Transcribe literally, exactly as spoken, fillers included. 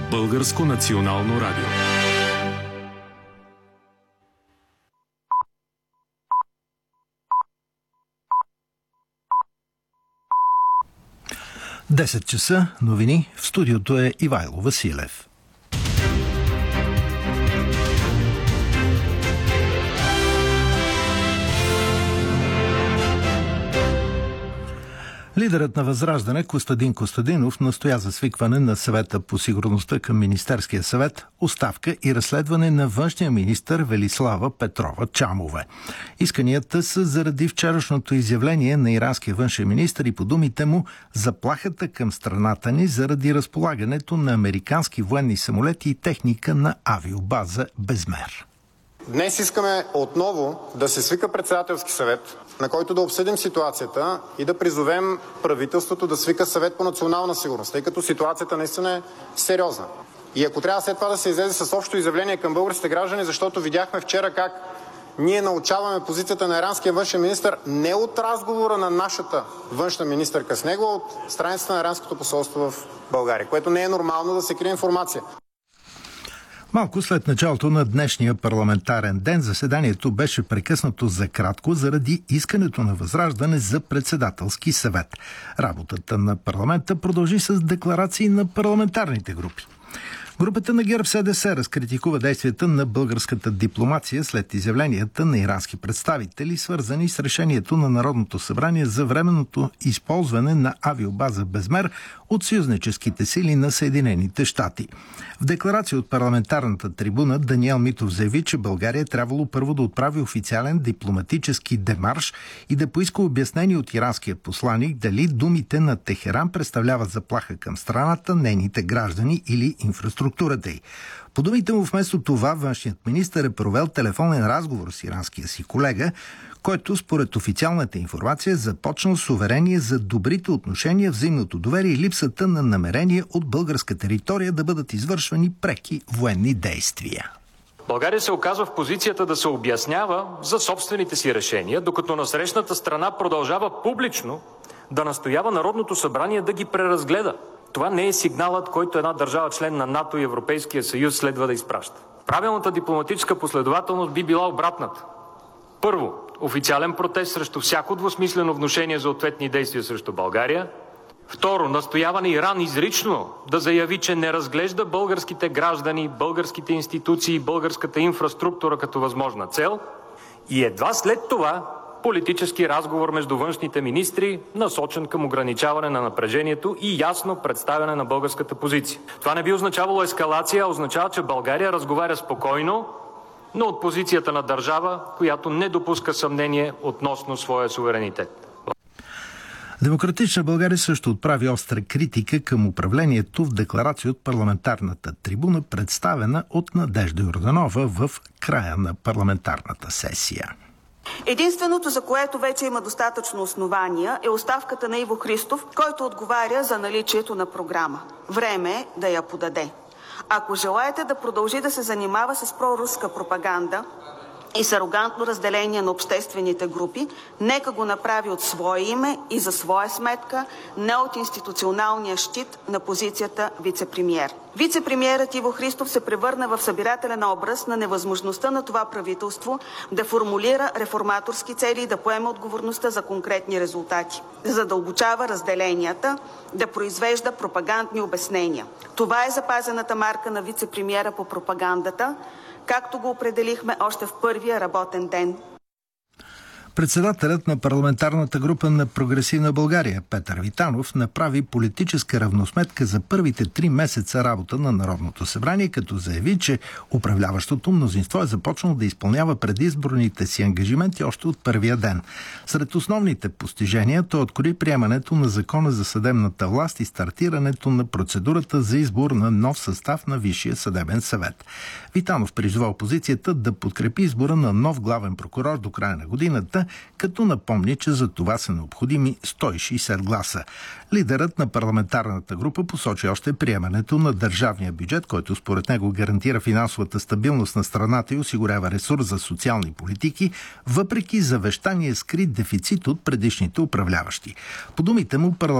Българско национално радио. десет часа, новини, в студиото е Ивайло Василев. Лидерът на Възраждане Костадин Костадинов настоя за свикване на съвета по сигурността към Министерския съвет, оставка и разследване на външния министър Велислава Петрова Чамова. Исканията са заради вчерашното изявление на иранския външен министър и по думите му заплахата към страната ни заради разполагането на американски военни самолети и техника на авиобаза Безмер. Днес искаме отново да се свика председателски съвет, на който да обсъдим ситуацията и да призовем правителството да свика съвет по национална сигурност, тъй като ситуацията наистина е сериозна. И ако трябва след това да се излезе с общо изявление към българските граждани, защото видяхме вчера как ние научаваме позицията на иранския външен министър не от разговора на нашата външна министърка с него, а от страницата на иранското посолство в България, което не е нормално да се крие информация. Малко след началото на днешния парламентарен ден заседанието беше прекъснато за кратко заради искането на Възраждане за председателски съвет. Работата на парламента продължи с декларации на парламентарните групи. Групата на ГЕРБ-СДС разкритикува действията на българската дипломация след изявленията на ирански представители, свързани с решението на Народното събрание за временното използване на авиобаза Безмер от съюзническите сили на Съединените щати. В декларация от парламентарната трибуна Даниел Митов заяви, че България трябвало първо да отправи официален дипломатически демарш и да поиска обяснение от иранския посланик дали думите на Техеран представляват заплаха към страната, нейните граждани или инфраструктурата й. По думите му, вместо това, външният министър е провел телефонен разговор с иранския си колега, който според официалната информация започнал с уверение за добрите отношения, взаимното доверие и липсата на намерение от българска територия да бъдат извършвани преки военни действия. България се оказва в позицията да се обяснява за собствените си решения, докато насрещната страна продължава публично да настоява Народното събрание да ги преразгледа. Това не е сигналът, който една държава член на НАТО и Европейския съюз следва да изпраща. Правилната дипломатическа последователност би била обратната. Първо, официален протест срещу всяко двусмислено внушение за ответни действия срещу България. Второ, настояване Иран изрично да заяви, че не разглежда българските граждани, българските институции, българската инфраструктура като възможна цел. И едва след това политически разговор между външните министри, насочен към ограничаване на напрежението и ясно представяне на българската позиция. Това не би означавало ескалация, а означава, че България разговаря спокойно, но от позицията на държава, която не допуска съмнение относно своя суверенитет. Демократична България също отправи остра критика към управлението в декларация от парламентарната трибуна, представена от Надежда Йорданова в края на парламентарната сесия. Единственото, за което вече има достатъчно основания, е оставката на Иво Христов, който отговаря за наличието на програма. Време е да я подаде. Ако желаете да продължи да се занимава с проруска пропаганда и с арогантно разделение на обществените групи, нека го направи от свое име и за своя сметка, не от институционалния щит на позицията вице-премиер. Вице-премиерът Иво Христов се превърна в събирателен образ на невъзможността на това правителство да формулира реформаторски цели и да поеме отговорността за конкретни резултати, да задълбочава разделенията, да произвежда пропагандни обяснения. Това е запазената марка на вице-премиера по пропагандата, както го определихме още в първия работен ден. Председателят на парламентарната група на Прогресивна България Петър Витанов направи политическа равносметка за първите три месеца работа на Народното събрание, като заяви, че управляващото мнозинство е започнало да изпълнява предизборните си ангажименти още от първия ден. Сред основните постижения той открои приемането на Закона за съдебната власт и стартирането на процедурата за избор на нов състав на Висшия съдебен съвет. Витанов призова опозицията да подкрепи избора на нов главен прокурор до края на годината, като напомни, че за това са необходими сто и шейсет гласа. Лидерът на парламентарната група посочи още приемането на държавния бюджет, който според него гарантира финансовата стабилност на страната и осигурява ресурс за социални политики, въпреки завещания скрит дефицит от предишните управляващи. По думите му, парламентарната